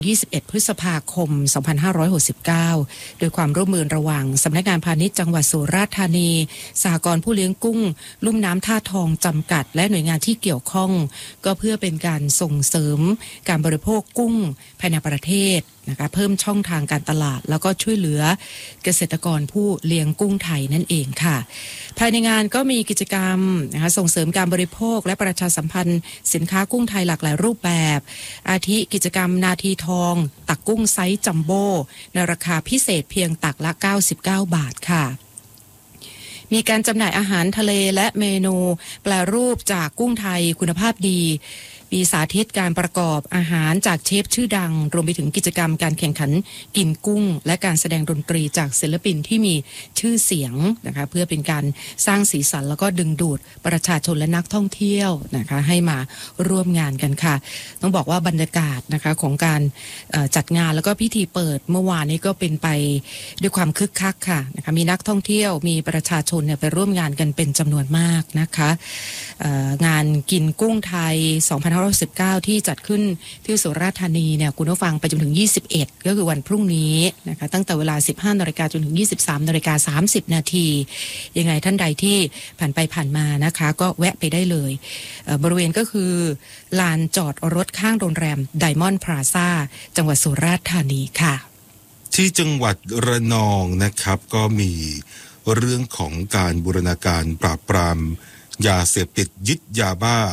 21 พฤษภาคม 2569 โดยความร่วมมือระหว่างสำนักงานพาณิชย์จังหวัดสุราษฎร์ธานีสหกรณ์ผู้เลี้ยงกุ้งลุ่มน้ำท่าทองจำกัดและหน่วยงานที่เกี่ยวข้องก็เพื่อเป็นการส่งเสริมการบริโภคกุ้งภายในประเทศนะคะเพิ่มช่องทางการตลาดแล้วก็ช่วยเหลือเกษตรกรผู้เลี้ยงกุ้งไทยนั่นเองค่ะภายในงานก็มีกิจกรรมนะคะส่งเสริมการบริโภคและประชาสัมพันธ์สินค้ากุ้งไทยหลากหลายรูปแบบอาทิกิจกรรมนาทีทองตักกุ้งไซส์จัมโบ้ในราคาพิเศษเพียงตักละ99 บาทค่ะมีการจำหน่ายอาหารทะเลและเมนูแปรรูปจากกุ้งไทยคุณภาพดีมีสาธิตการประกอบอาหารจากเชฟชื่อดังรวมไปถึงกิจกรรมการแข่งขันกินกุ้งและการแสดงดนตรีจากศิลปินที่มีชื่อเสียงนะคะเพื่อเป็นการสร้างสีสันแล้วก็ดึงดูดประชาชนและนักท่องเที่ยวนะคะให้มาร่วมงานกันค่ะต้องบอกว่าบรรยากาศนะคะของการจัดงานแล้วก็พิธีเปิดเมื่อวานนี้ก็เป็นไปด้วยความคึกคักค่ะนะคะมีนักท่องเที่ยวมีประชาชนไปร่วมงานกันเป็นจำนวนมากนะคะงานกินกุ้งไทย2519ที่จัดขึ้นที่สุราษฎร์ธานีเนี่ยคุณผู้ฟังไปจนถึง21ก็คือวันพรุ่งนี้นะคะตั้งแต่เวลา 15:00 นจนถึง 23:30 นยังไงท่านใดที่ผ่านไปผ่านมานะคะก็แวะไปได้เลยบริเวณก็คือลานจอดรถข้างโรงแรมไดมอนด์พลาซ่าจังหวัดสุราษฎร์ธานีค่ะที่จังหวัดระนองนะครับก็มีเรื่องของการบูรณาการปราบปรามยาเสพติดยึดยาบ้า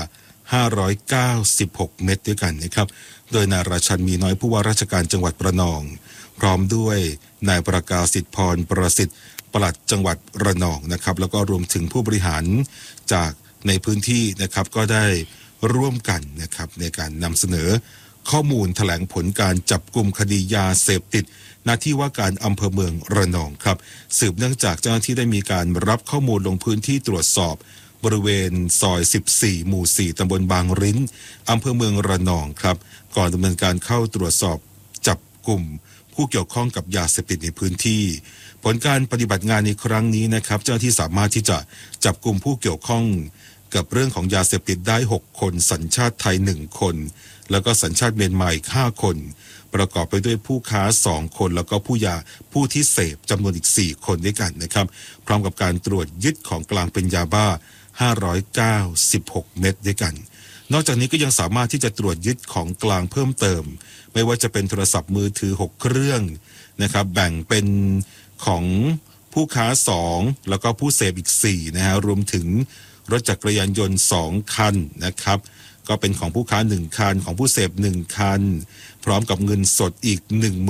596 เม็ดด้วยกันนะครับโดยนายราชันมีน้อยผู้ว่าราชการจังหวัดระนองพร้อมด้วยนายประกาศสิทธิพรประสิทธิ์ปลัดจังหวัดระนองนะครับแล้วก็รวมถึงผู้บริหารจากในพื้นที่นะครับก็ได้ร่วมกันนะครับในการนำเสนอข้อมูลแถลงผลการจับกุมคดียาเสพติดณที่ว่าการอำเภอเมืองระนองครับสืบเนื่องจากเจ้าหน้าที่ได้มีการรับข้อมูลลงพื้นที่ตรวจสอบบริเวณซอย14หมู่4ตำบลบางริ้นอำเภอเมืองระนองครับก่อนดำเนินการเข้าตรวจสอบจับกลุ่มผู้เกี่ยวข้องกับยาเสพติดในพื้นที่ผลการปฏิบัติงานในครั้งนี้นะครับเจ้าหน้าที่สามารถที่จะจับกลุ่มผู้เกี่ยวข้องกับเรื่องของยาเสพติดได้6คนสัญชาติไทย1คนแล้วก็สัญชาติเมียนมาอีก5คนประกอบไปด้วยผู้ค้า2คนแล้วก็ผู้ที่เสพจำนวนอีก4คนด้วยกันนะครับพร้อมกับการตรวจยึดของกลางเป็นยาบ้า596 เม็ดด้วยกันนอกจากนี้ก็ยังสามารถที่จะตรวจยึดของกลางเพิ่มเติมไม่ว่าจะเป็นโทรศัพท์มือถือ6เครื่องนะครับแบ่งเป็นของผู้ค้า2แล้วก็ผู้เสพอีก4นะฮะรวมถึงรถจักรยานยนต์2คันนะครับก็เป็นของผู้ค้า1คันของผู้เสพ1คันพร้อมกับเงินสดอีก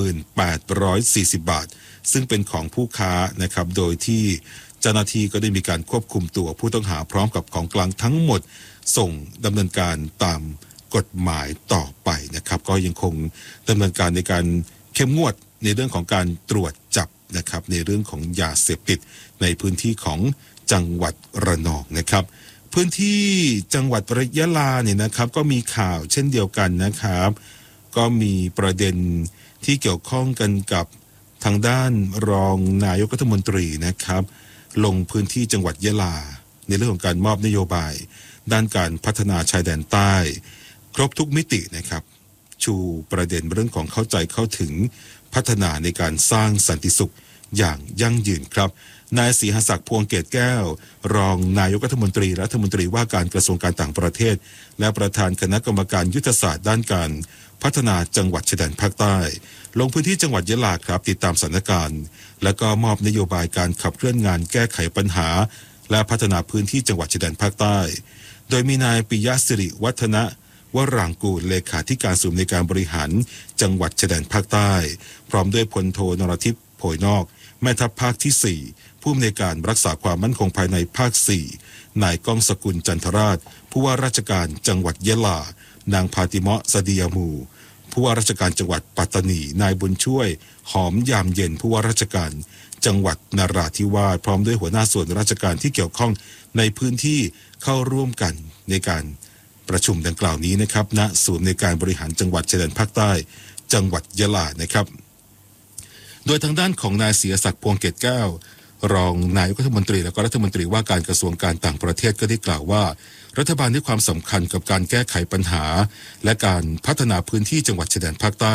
1840 บาทซึ่งเป็นของผู้ค้านะครับโดยที่เจ้าหน้าที่ก็ได้มีการควบคุมตัวผู้ต้องหาพร้อมกับของกลางทั้งหมดส่งดำเนินการตามกฎหมายต่อไปนะครับก็ยังคงดำเนินการในการเข้มงวดในเรื่องของการตรวจจับนะครับในเรื่องของยาเสพติดในพื้นที่ของจังหวัดระนองนะครับพื้นที่จังหวัดยะลาเนี่ยนะครับก็มีข่าวเช่นเดียวกันนะครับก็มีประเด็นที่เกี่ยวข้องกันกับทางด้านรองนายกรัฐมนตรีนะครับลงพื้นที่จังหวัดยะลาในเรื่องของการมอบนโยบายด้านการพัฒนาชายแดนใต้ครบทุกมิตินะครับชูประเด็นเรื่องของเข้าใจเข้าถึงพัฒนาในการสร้างสันติสุขอย่างยั่งยืนครับนายศรีหศักดิ์พวงเกตแก้วรองนายกรัฐมนตรีว่าการกระทรวงการต่างประเทศและประธานคณะกรรมการยุทธศาสตร์ด้านการพัฒนาจังหวัดชายแดนภาคใต้ลงพื้นที่จังหวัดยะลาครับติดตามสถานการณ์และก็มอบนโยบายการขับเคลื่อนงานแก้ไขปัญหาและพัฒนาพื้นที่จังหวัดชายแดนภาคใต้โดยมีนายปิยะสิริวัฒนะวรางกูลเลขาธิการศูนย์ในการบริหารจังหวัดชายแดนภาคใต้พร้อมด้วยพลโทนรทิพย์โผยนอกแม่ทัพภาคที่4ผู้อำนวยการรักษาความมั่นคงภายในภาค4นายก้องสกุลจันทราชผู้ว่าราชการจังหวัดยะลานางพาติเมาะสะดียามูผู้ว่าราชการจังหวัดปัตตานีนายบุญช่วยหอมยามเย็นผู้ว่าราชการจังหวัดนราธิวาสพร้อมด้วยหัวหน้าส่วนราชการที่เกี่ยวข้องในพื้นที่เข้าร่วมกันในการประชุมดังกล่าวนี้นะครับณศูนย์ในการบริหารจังหวัดชายแดนภาคใต้จังหวัดยะลานะครับโดยทางด้านของนายศรีศักดิ์พวงเกตแก้วรองนายกรัฐมนตรีและก็รัฐมนตรีว่าการกระทรวงการต่างประเทศก็ได้กล่าวว่ารัฐบาลให้ความสำคัญกับการแก้ไขปัญหาและการพัฒนาพื้นที่จังหวัดชายแดนภาคใต้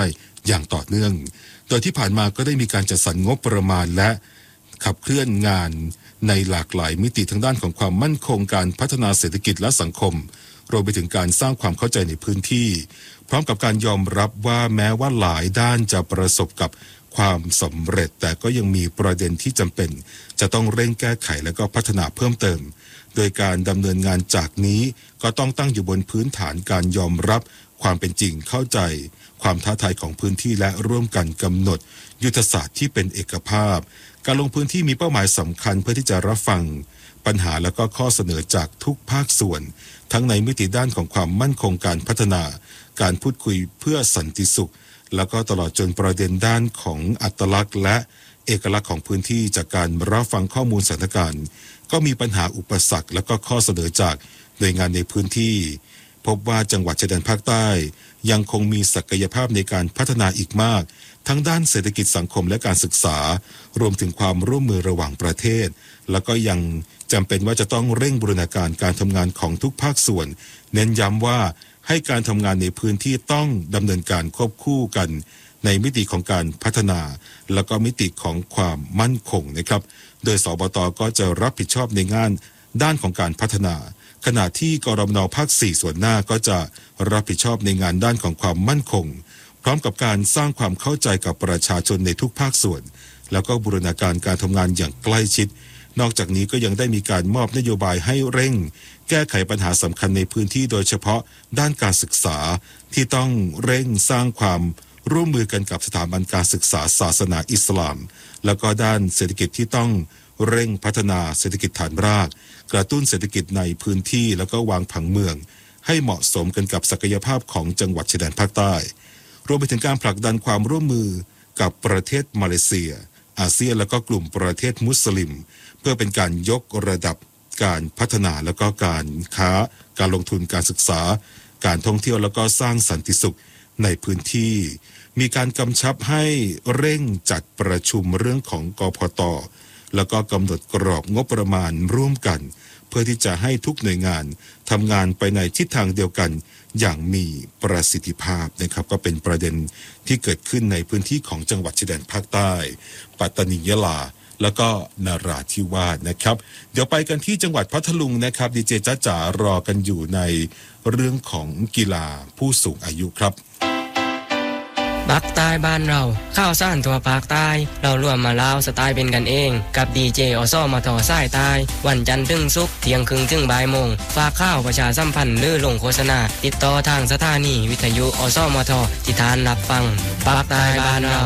อย่างต่อเนื่องโดยที่ผ่านมาก็ได้มีการจัดสรรงบประมาณและขับเคลื่อนงานในหลากหลายมิติทางด้านของความมั่นคงการพัฒนาเศรษฐกิจและสังคมรวมไปถึงการสร้างความเข้าใจในพื้นที่พร้อมกับการยอมรับว่าแม้ว่าหลายด้านจะประสบกับความสำเร็จแต่ก็ยังมีประเด็นที่จำเป็นจะต้องเร่งแก้ไขและก็พัฒนาเพิ่มเติมโดยการดำเนินงานจากนี้ก็ต้องตั้งอยู่บนพื้นฐานการยอมรับความเป็นจริงเข้าใจความท้าทายของพื้นที่และร่วมกันกำหนดยุทธศาสตร์ที่เป็นเอกภาพการลงพื้นที่มีเป้าหมายสำคัญเพื่อที่จะรับฟังปัญหาและก็ข้อเสนอจากทุกภาคส่วนทั้งในมิติด้านของความมั่นคงการพัฒนาการพูดคุยเพื่อสันติสุขแล้วก็ตลอดจนประเด็นด้านของอัตลักษณ์และเอกลักษณ์ของพื้นที่จากการรับฟังข้อมูลสถานการณ์ก็มีปัญหาอุปสรรคและก็ข้อเสนอจากหน่วยงานในพื้นที่พบว่าจังหวัดชายแดนภาคใต้ยังคงมีศักยภาพในการพัฒนาอีกมากทั้งด้านเศรษฐกิจสังคมและการศึกษารวมถึงความร่วมมือระหว่างประเทศแล้วก็ยังจำเป็นว่าจะต้องเร่งบูรณาการการทำงานของทุกภาคส่วนเน้นย้ำว่าให้การทำงานในพื้นที่ต้องดำเนินการควบคู่กันในมิติของการพัฒนาแล้วก็มิติของความมั่นคงนะครับโดยสบต.ก็จะรับผิดชอบในงานด้านของการพัฒนาขณะที่กรมน.ภาค 4ส่วนหน้าก็จะรับผิดชอบในงานด้านของความมั่นคงพร้อมกับการสร้างความเข้าใจกับประชาชนในทุกภาคส่วนแล้วก็บูรณาการการทำงานอย่างใกล้ชิดนอกจากนี้ก็ยังได้มีการมอบนโยบายให้เร่งแก้ไขปัญหาสำคัญในพื้นที่โดยเฉพาะด้านการศึกษาที่ต้องเร่งสร้างความร่วมมือกันกับสถาบันการศึกษาศาสนาอิสลามแล้วก็ด้านเศรษฐกิจที่ต้องเร่งพัฒนาเศรษฐกิจฐานรากกระตุ้นเศรษฐกิจในพื้นที่แล้วก็วางผังเมืองให้เหมาะสมกันกับศักยภาพของจังหวัดชายแดนภาคใต้รวมไปถึงการผลักดันความร่วมมือกับประเทศมาเลเซียอาเซียนและก็กลุ่มประเทศมุสลิมเพื่อเป็นการยกระดับการพัฒนาแล้วก็การค้าการลงทุนการศึกษาการท่องเที่ยวแล้วก็สร้างสันติสุขในพื้นที่มีการกำชับให้เร่งจัดประชุมเรื่องของกพต.แล้วก็กำหนดกรอบงบประมาณร่วมกันเพื่อที่จะให้ทุกหน่วยงานทำงานไปในทิศทางเดียวกันอย่างมีประสิทธิภาพนะครับก็เป็นประเด็นที่เกิดขึ้นในพื้นที่ของจังหวัดชายแดนภาคใต้ปัตตานียะลาแล้วก็นราธิวาสนะครับเดี๋ยวไปกันที่จังหวัดพัทลุงนะครับดีเจจ๊ะจ๋ารอกันอยู่ในเรื่องของกีฬาผู้สูงอายุครับภาคใต้บ้านเราข้าวสารทั่วภาคใต้เราร่วมมาเล่าสไตล์เป็นกันเองกับดีเจอสมทสายใต้วันจันทร์ถึงศุกร์เที่ยงครึ่งถึงบ่ายโมงฝากข้าวประชาสัมพันธ์หรือลงโฆษณาติดต่อทางสถานีวิทยุอสมทที่ทานรับฟังภาคใต้บ้านเรา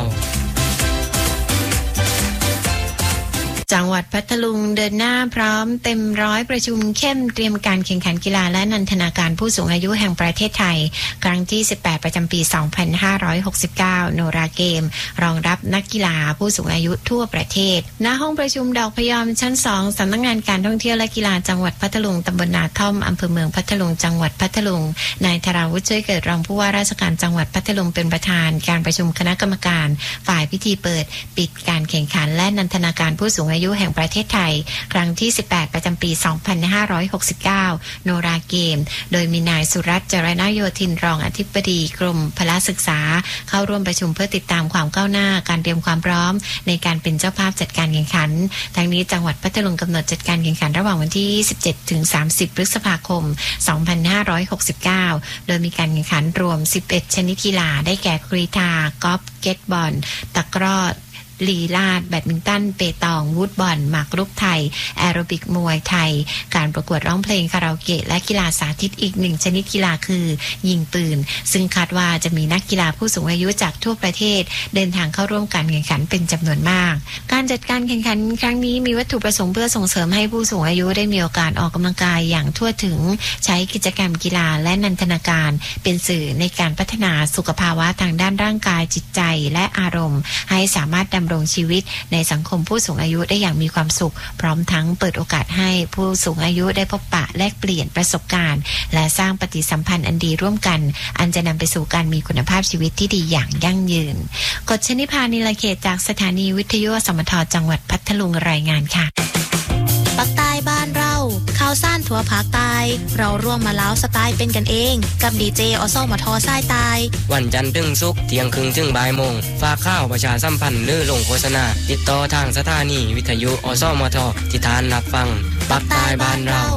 จังหวัดพัทลุงเดินหน้าพร้อมเต็มร้อยประชุมเข้มเตรียมการแข่งขันกีฬาและนันทนาการผู้สูงอายุแห่งประเทศไทยครั้งที่18ประจำปี2569โนราเกมรองรับนักกีฬาผู้สูงอายุทั่วประเทศณห้องประชุมดอกพยอมชั้น2สำนักงานการท่องเที่ยวและกีฬาจังหวัดพัทลุงตำบลนาท่อมอำเภอเมืองพัทลุงจังหวัดพัทลุงนายธราวุฒิช่วยเกิดรองผู้ว่าราชการจังหวัดพัทลุงเป็นประธานการประชุมคณะกรรมการฝ่ายพิธีเปิดปิดการแข่งขันและนันทนาการผู้สูงอายุแห่งประเทศไทยครั้งที่18ประจำปี2569โนราเกมโดยมีนายสุรัตน์ จรณโยธินรองอธิบดีกรมพละศึกษาเข้าร่วมประชุมเพื่อติดตามความก้าวหน้าการเตรียมความพร้อมในการเป็นเจ้าภาพจัดการแข่งขันทั้งนี้จังหวัดพัทลุงกำหนดจัดการแข่งขันระหว่างวันที่27ถึง30พฤษภาคม2569โดยมีการแข่งขันรวม11ชนิดกีฬาได้แก่กรีฑากอล์ฟเก็ตบอลตะกร้อลีลาดแบดมินตันเปตองวูดบอลหมากรุกไทยแอโรบิกมวยไทยการประกวดร้องเพลงคาราโอเกะและกีฬาสาธิตอีกหนึ่งชนิดกีฬาคือยิงปืนซึ่งคาดว่าจะมีนักกีฬาผู้สูงอายุจากทั่วประเทศเดินทางเข้าร่วมการแข่งขันเป็นจำนวนมากการจัดการแข่งขันครั้งนี้มีวัตถุประสงค์เพื่อส่งเสริมให้ผู้สูงอายุได้มีโอกาสออกกำลังกายอย่างทั่วถึงใช้กิจกรรมกีฬาและนันทนาการเป็นสื่อในการพัฒนาสุขภาวะทางด้านร่างกายจิตใจและอารมณ์ให้สามารถดำรงชีวิตในสังคมผู้สูงอายุได้อย่างมีความสุขพร้อมทั้งเปิดโอกาสให้ผู้สูงอายุได้พบปะแลกเปลี่ยนประสบการณ์และสร้างปฏิสัมพันธ์อันดีร่วมกันอันจะนำไปสู่การมีคุณภาพชีวิตที่ดีอย่างยั่งยืนกฎชนิพานิลเขตจากสถานีวิทยุสมทจังหวัดพัทลุงรายงานค่ะปักใต้บ้านเราข่าวาวซ่านทั่วภาคใต้เราร่วมมาเล้าสไตล์เป็นกันเองกับดีเจอสมทสายใต้วันจันทร์ถึงศุกร์เที่ยงครึ่งถึงบ่ายโมงฝากข่าวประชาสัมพันธ์หรือลงโฆษณาติดต่อทางสถานีวิทยุอสมทที่ทานรับฟังปักใต้บ้านเรา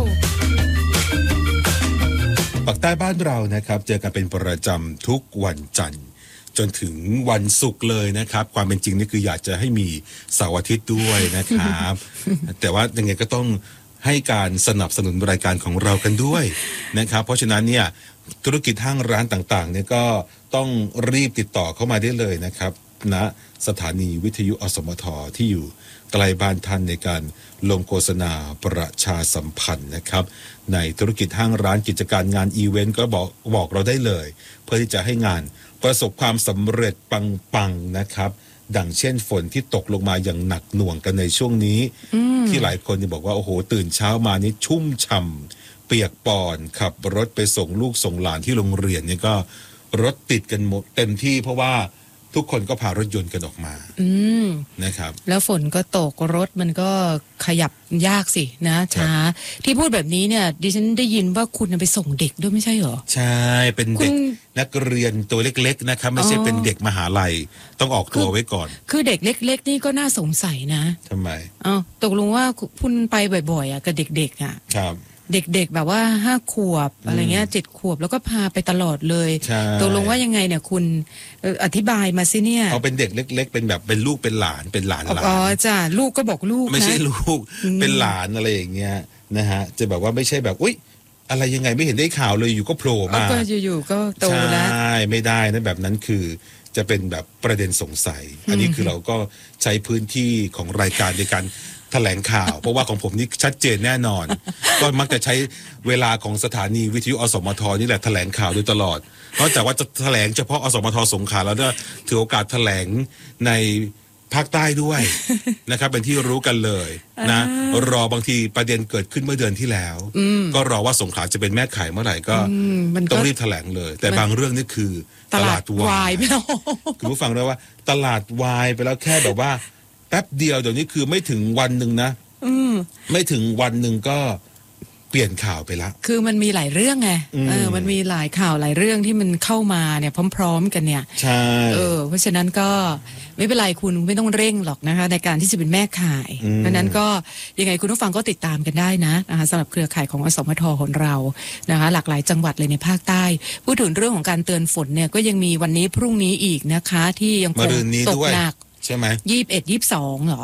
ปักใต้บ้านเรานะครับเจอกันเป็นประจำทุกวันจันทร์จนถึงวันศุกร์เลยนะครับความเป็นจริงนี่คืออยากจะให้มีเสาร์อาทิตย์ด้วยนะครับ แต่ว่ายังไงก็ต้องให้การสนับสนุนรายการของเรากันด้วยนะครับเพราะฉะนั้นเนี่ยธุรกิจห้างร้านต่างๆเนี่ยก็ต้องรีบติดต่อเข้ามาได้เลยนะครับณสถานีวิทยุอสมทที่อยู่ใกล้บ้านท่านในการลงโฆษณาประชาสัมพันธ์นะครับในธุรกิจห้างร้านกิจการงานอีเวนต์ก็บอกเราได้เลยเพื่อที่จะให้งานประสบความสำเร็จปังๆนะครับดังเช่นฝนที่ตกลงมาอย่างหนักหน่วงกันในช่วงนี้ที่หลายคนบอกว่าโอ้โหตื่นเช้ามานี่ชุ่มฉ่ำเปียกปอนขับรถไปส่งลูกส่งหลานที่โรงเรียนเนี่ยก็รถติดกันหมดเต็มที่เพราะว่าทุกคนก็พารถยนต์กันออกมานะครับแล้วฝนก็ตกรถมันก็ขยับยากสินะช้าที่พูดแบบนี้เนี่ยดิฉันได้ยินว่าคุณไปส่งเด็กด้วยไม่ใช่เหรอใช่เป็นเด็กนักเรียนตัวเล็กๆนะครับไม่ใช่เป็นเด็กมหาลัยต้องออกตัวไว้ก่อนคือเด็กเล็กๆนี่ก็น่าสงสัยนะทำไมตกลงว่าคุณไปบ่อยๆกับเด็กๆครับเด็กๆแบบว่า5 ขวบอะไรเงี้ย7 ขวบแล้วก็พาไปตลอดเลยตกลงว่ายังไงเนี่ยคุณอธิบายมาสิเนี่ยเอาเป็นเด็กเล็กๆเป็นแบบเป็นลูกเป็นหลานอ๋อจ้ะลูกก็บอกลูกนะไม่ใช่ลูกเป็นหลานอะไรอย่างเงี้ยนะฮะจะแบบว่าไม่ใช่แบบอุ๊ยอะไรยังไงไม่เห็นได้ข่าวเลยอยู่ก็โผล่มาก็อยู่ๆก็โตแล้วใช่ไม่ได้นะแบบนั้นคือจะเป็นแบบประเด็นสงสัยอันนี้คือเราก็ใช้พื้นที่ของรายการในการแถลงข่าวเพราะว่าของผมนี่ชัดเจนแน่นอนก็มักจะใช้เวลาของสถานีวิทยุอสมทนี่แหละแถลงข่าวโดยตลอดนอกจากว่าจะแถลงเฉพาะอสมทสงขลาแล้วเนี่ยถือโอกาสแถลงในภาคใต้ด้วยนะครับเป็นที่รู้กันเลยนะรอบางทีประเด็นเกิดขึ้นเมื่อเดือนที่แล้วก็รอว่าสงขลาจะเป็นแม่ขายเมื่อไหร่ก็ต้องรีบแถลงเลยแต่บางเรื่องนี่คือตลาดวายไปแล้วคุณผู้ฟังได้ว่าตลาดวายไปแล้วแค่แบบว่าแป๊บเดียวเดี๋ยวนี้คือไม่ถึงวันหนึ่งนะไม่ถึงวันหนึ่งก็เปลี่ยนข่าวไปละคือมันมีหลายเรื่องไงมันมีหลายข่าวหลายเรื่องที่มันเข้ามาเนี่ยพร้อมๆกันเนี่ยใช่เพราะฉะนั้นก็ไม่เป็นไรคุณไม่ต้องเร่งหรอกนะคะในการที่จะเป็นแม่ข่ายเพราะนั้นก็ยังไงคุณผู้ฟังก็ติดตามกันได้นะคะสำหรับเครือข่ายของอสมทของเรานะคะหลากหลายจังหวัดเลยในภาคใต้พูดถึงเรื่องของการเตือนฝนเนี่ยก็ยังมีวันนี้พรุ่งนี้อีกนะคะที่ยังคงตกหนักใช่ไหม 21-22เหรอ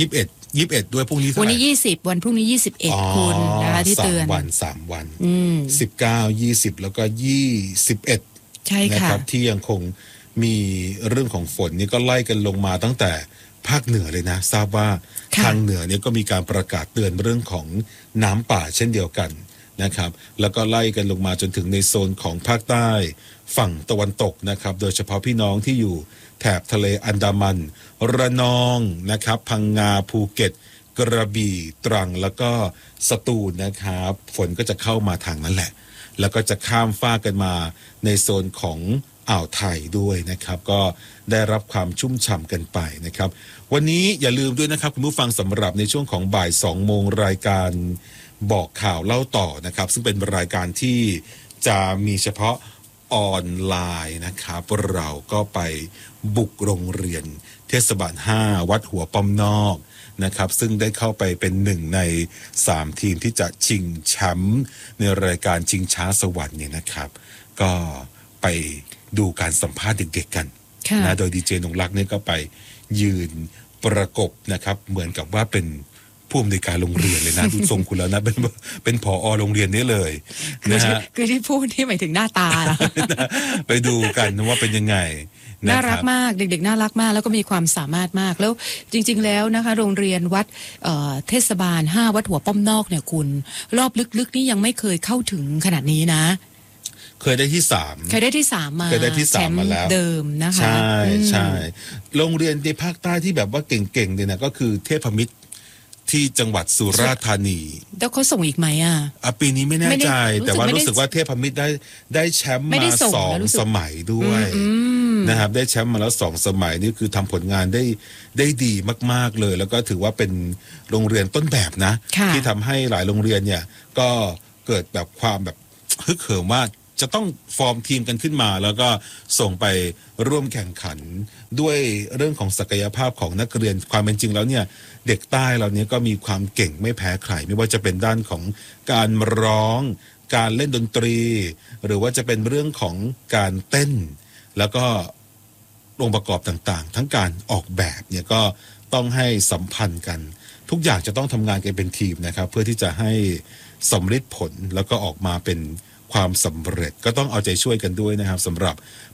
21ด้วยพรุ่งนี้วันนี้20วันพรุ่งนี้21คุณนะคะที่เตือน 3 วัน19 20แล้วก็21 ใช่ค่ะนะครับที่ยังคงมีเรื่องของฝนนี่ก็ไล่กันลงมาตั้งแต่ภาคเหนือเลยนะทราบว่าทางเหนือเนี่ยก็มีการประกาศเตือนเรื่องของน้ำป่าเช่นเดียวกันนะครับแล้วก็ไล่กันลงมาจนถึงในโซนของภาคใต้ฝั่งตะวันตกนะครับโดยเฉพาะพี่น้องที่อยู่แถบทะเลอันดามันระนองนะครับพังงาภูเก็ตกระบี่ตรังแล้วก็สตูลนะครับฝนก็จะเข้ามาทางนั้นแหละแล้วก็จะข้ามฟากกันมาในโซนของอ่าวไทยด้วยนะครับก็ได้รับความชุ่มฉ่ำกันไปนะครับวันนี้อย่าลืมด้วยนะครับคุณผู้ฟังสำหรับในช่วงของบ่าย 2 โมงรายการบอกข่าวเล่าต่อนะครับซึ่งเป็นรายการที่จะมีเฉพาะออนไลน์นะครับเราก็ไปบุกโรงเรียนเทศบาล5วัดหัวป้อมนอกนะครับซึ่งได้เข้าไปเป็น1ใน3ทีมที่จะชิงแชมป์ในรายการชิงช้าสวรรค์เนี่ยนะครับก็ไปดูการสัมภาษณ์เด็กๆกันนะโดยดีเจนงลักษ์เนี่ยก็ไปยืนประกบนะครับเหมือนกับว่าเป็นผู้อำนวยการโรงเรียนเลยนะดูทรงคุณแล้วนะเป็นผอโรงเรียนนี้เลยนะฮะคือที่พูดที่หมายถึงหน้าตาไปดูกันว่าเป็นยังไงน่ารักมากเด็กๆน่ารักมากแล้วก็มีความสามารถมากแล้วจริงๆแล้วนะคะโรงเรียนวัดเทศบาล5วัดหัวป้อมนอกเนี่ยคุณรอบลึกๆนี่ยังไม่เคยเข้าถึงขนาดนี้นะเคยได้ที่3 เคยได้ที่3มาเคยได้ที่3มาแล้วเดิมนะคะใช่โรงเรียนในภาคใต้ที่แบบว่าเก่งๆเนี่ยนะก็คือเทพมิตรที่จังหวัดสุราษฎร์ธานีแล้วเขาส่งอีกไหมปีนี้ไม่แน่ใจแต่ว่ารู้สึกว่าเทพมิตรได้แชมป์มา2 สมัยด้วยนะครับได้แชมป์มาแล้ว2 สมัยนี่คือทำผลงานได้ดีมากๆเลยแล้วก็ถือว่าเป็นโรงเรียนต้นแบบนะที่ทำให้หลายโรงเรียนเนี่ยก็เกิดแบบความแบบฮึกเหิมว่าจะต้องฟอร์มทีมกันขึ้นมาแล้วก็ส่งไปร่วมแข่งขันด้วยเรื่องของศักยภาพของนักเรียนความเป็นจริงแล้วเนี่ยเด็กใต้เราเนี่ยก็มีความเก่งไม่แพ้ใครไม่ว่าจะเป็นด้านของการร้องการเล่นดนตรีหรือว่าจะเป็นเรื่องของการเต้นแล้วก็องค์ประกอบต่างๆทั้งการออกแบบเนี่ยก็ต้องให้สัมพันธ์กันทุกอย่างจะต้องทำงานกันเป็นทีมนะครับเพื่อที่จะให้สำเร็จผลแล้วก็ออกมาเป็นความสำเร็จก็ต้องเอาใจช่วยกันด้วยนะครับสำหรับ